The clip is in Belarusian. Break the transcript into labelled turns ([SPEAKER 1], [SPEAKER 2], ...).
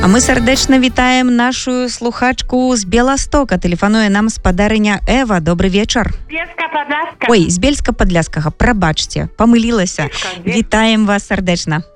[SPEAKER 1] А мы сардэчна вітаем нашу слухачку з Беластока. Тэлефануе нам спадарыня Эва. Добры вечар.
[SPEAKER 2] Бельска-Падляска.
[SPEAKER 1] Ой, з Бельска-Падляскага. Прабачце, памылілася. Вітаем вас сардэчна.